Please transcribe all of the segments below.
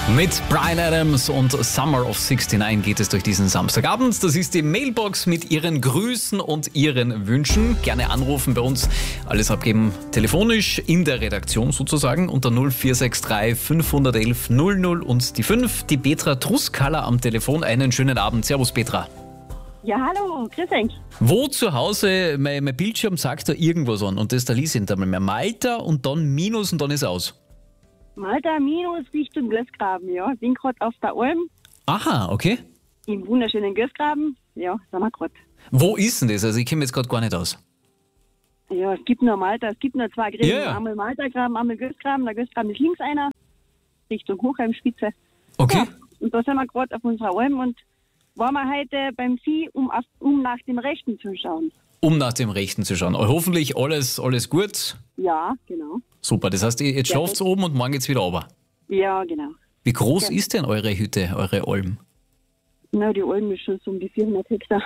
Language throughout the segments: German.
Mit Bryan Adams und Summer of 69 geht es durch diesen Samstagabend. Das ist die Mailbox mit Ihren Grüßen und Ihren Wünschen. Gerne anrufen bei uns, alles abgeben telefonisch in der Redaktion sozusagen unter 0463 511 00 und die 5. Die Petra Truskala am Telefon. Einen schönen Abend. Servus Petra. Ja, hallo, grüß euch. Wo zu Hause, mein Bildschirm sagt da irgendwas an und das da liest ich einmal mehr Malta und dann Minus und dann ist aus. Malta minus Richtung Gößgraben, ja. Bin gerade auf der Alm, Aha, okay. im wunderschönen Gößgraben. Ja, sind wir gerade. Wo ist denn das? Also ich kenne mich jetzt gerade gar nicht aus. Ja, es gibt nur Malta, es gibt nur zwei Gräben. Ja, ja. Einmal Malta-Graben, einmal Gößgraben. Der Gößgraben ist links einer, Richtung Hochheimspitze. Okay. Ja, und da sind wir gerade auf unserer Alm und waren wir heute beim Vieh, um nach dem Rechten zu schauen. Um nach dem Rechten zu schauen. Hoffentlich alles gut. Ja, genau. Super, das heißt, jetzt Ja, schlaft oben und morgen geht's wieder runter. Ja, genau. Wie groß Ja. ist denn eure Hütte, eure Alm? Na, die Alm ist schon so um die 400 Hektar.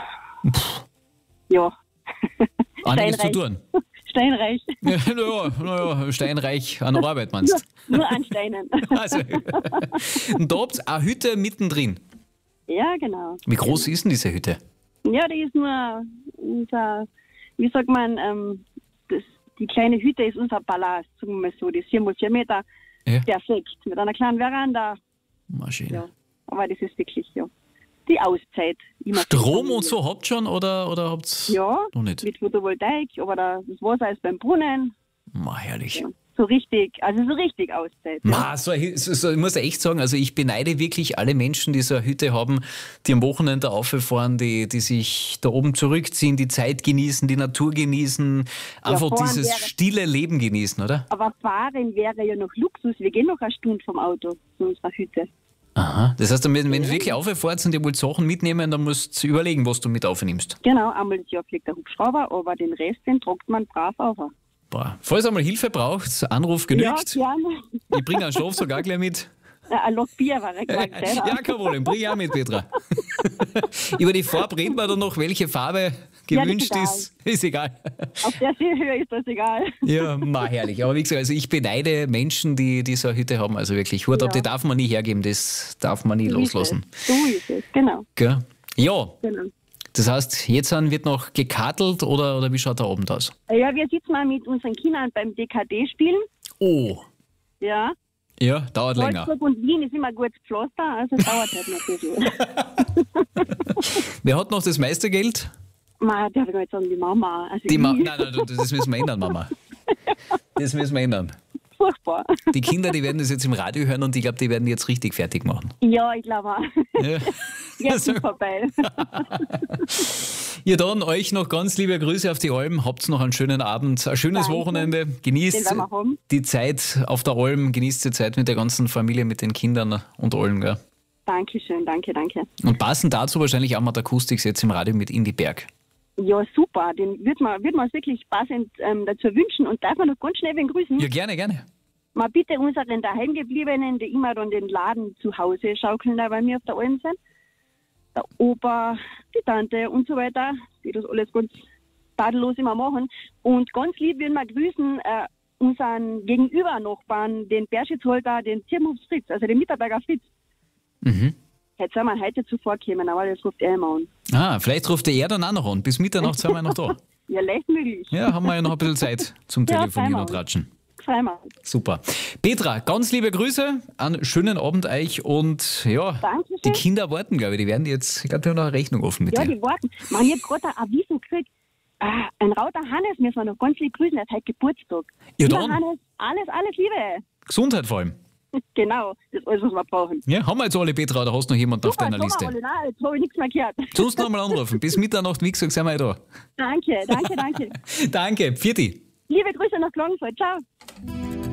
Ja. Einiges zu Steinreich. tun. Steinreich. Ja, naja, steinreich an Arbeit meinst Nur an Steinen. also, und da habt ihr eine Hütte mittendrin. Ja, genau. Wie groß ist denn diese Hütte? Ja, die ist nur unser, wie sagt man, die kleine Hütte ist unser Palast, sagen wir mal so. Die ist 4x4 Meter, Ja. perfekt. Mit einer kleinen Veranda. Maschine. Ja, aber das ist wirklich, ja, die Auszeit. Immer Strom und so habt ihr schon oder habt ihr Ja, noch nicht? mit Photovoltaik, aber das Wasser ist beim Brunnen. Herrlich. Ja, so richtig Auszeit. Ja. Ich muss echt sagen, also ich beneide wirklich alle Menschen, die so eine Hütte haben, die am Wochenende auffahren, die sich da oben zurückziehen, die Zeit genießen, die Natur genießen, einfach fahren dieses wäre- stille Leben genießen, oder? Aber fahren wäre ja noch Luxus. Wir gehen noch eine Stunde vom Auto zu unserer Hütte. Aha. Das heißt, wenn du wirklich auffährst und ihr wollt Sachen mitnehmen, dann musst du überlegen, was du mit aufnimmst. Genau, einmal das Jahr fliegt der Hubschrauber, aber den Rest, den tragt man brav auf. Boah. Falls ihr mal Hilfe braucht, Anruf genügt. Ja, gerne. Ich bringe einen Schlafsack auch gleich mit. Ein Loch Bier war gesagt. Ja, kein Problem, bring ich auch mit, Petra. Über die Farbe reden wir dann noch, welche Farbe gewünscht Ja, ist. Ist egal. Auf der Seehöhe ist das egal. Ja, herrlich. Aber wie gesagt, also ich beneide Menschen, die so eine Hütte haben. Also wirklich, Hut ab, Ja. die darf man nie hergeben, das darf man nie loslassen. So ist es, genau. Gell? Ja, genau. das heißt, jetzt wird noch gekatelt oder wie schaut der Abend aus? Ja, wir sitzen mal mit unseren Kindern beim DKD-Spielen. Oh, Ja. ja, dauert länger. Wolfsburg und Wien ist immer gut Pflaster, also es dauert halt noch ein bisschen. Wer hat noch das meiste Geld? Ma, darf ich gar nicht sagen, die Mama. Also Nein, das müssen wir ändern, Mama. Das müssen wir ändern. furchtbar. Die Kinder, die werden das jetzt im Radio hören und ich glaube, die werden die jetzt richtig fertig machen. Ja, ich glaube auch. Ja. Jetzt ist vorbei. Ja, dann euch noch ganz liebe Grüße auf die Alm. Habt noch einen schönen Abend, ein schönes Danke. Wochenende. Den Genießt werden wir haben. die Zeit auf der Alm, genießt die Zeit mit der ganzen Familie, mit den Kindern und allem. Gell? Dankeschön, danke. Und passend dazu wahrscheinlich auch mal der Akustik jetzt im Radio mit in die Berg. Ja, super. Den wird man uns wirklich passend dazu wünschen. Und darf man noch ganz schnell wen grüßen? Ja, gerne. Mal bitte unseren Daheimgebliebenen, die immer dann den Laden zu Hause schaukeln, da bei mir auf der Alm sind. Der Opa, die Tante und so weiter, die das alles ganz tadellos immer machen. Und ganz lieb würden wir grüßen unseren Gegenüber-Nachbarn, den Bergschitzholter, den Tiermufs Fritz, also den Mitarbeiter Fritz. Mhm. Jetzt sind wir heute zuvor gekommen, aber das ruft er immer an. Vielleicht ruft er dann auch noch an. Bis Mitternacht sind wir noch da. Ja, leicht möglich. Ja, haben wir ja noch ein bisschen Zeit zum Ja, Telefonieren freuen und wir uns. Ratschen. Freuen wir uns. Super. Petra, ganz liebe Grüße, einen schönen Abend euch und ja, Dankeschön. die Kinder warten, glaube ich. Die werden jetzt, ich glaube, die haben noch eine Rechnung offen mit Ja, dir. die warten. Man, ich hab gerade ein Aviso gekriegt. Ein Rauter Hannes müssen wir noch ganz lieb grüßen, der hat heute Geburtstag. Ja, Lieber dann. Hannes, alles Liebe. Gesundheit vor allem. Genau, das ist alles, was wir brauchen. Ja, haben wir jetzt alle, Petra, oder hast du noch jemanden auf Super, deiner Liste? Alle, nein, jetzt habe ich nichts mehr gehört. Sonst noch mal anrufen. Bis Mitternacht, wie gesagt, sind wir da. Danke. Danke, Pfiati. Liebe Grüße nach Klagenfurt. Ciao.